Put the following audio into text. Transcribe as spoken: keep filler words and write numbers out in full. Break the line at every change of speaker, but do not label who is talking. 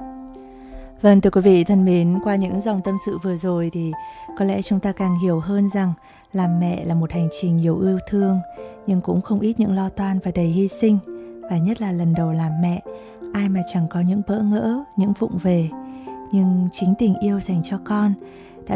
Vâng, thưa quý vị thân mến, qua những dòng tâm sự vừa rồi thì có lẽ chúng ta càng hiểu hơn rằng làm mẹ là một hành trình nhiều yêu thương, nhưng cũng không ít những lo toan và đầy hy sinh. Và nhất là lần đầu làm mẹ, ai mà chẳng có những bỡ ngỡ, những vụng về. Nhưng chính tình yêu dành cho con